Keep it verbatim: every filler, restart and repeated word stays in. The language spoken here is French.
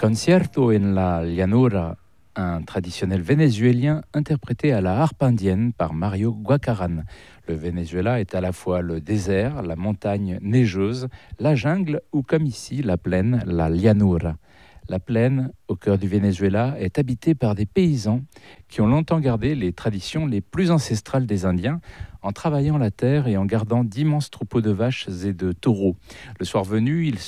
Concierto en la Llanura, un traditionnel vénézuélien interprété à la harpe indienne par Mario Guacaran. Le Venezuela est à la fois le désert, la montagne neigeuse, la jungle ou comme ici la plaine, la Llanura. La plaine, au cœur du Venezuela, est habitée par des paysans qui ont longtemps gardé les traditions les plus ancestrales des Indiens en travaillant la terre et en gardant d'immenses troupeaux de vaches et de taureaux. Le soir venu, ils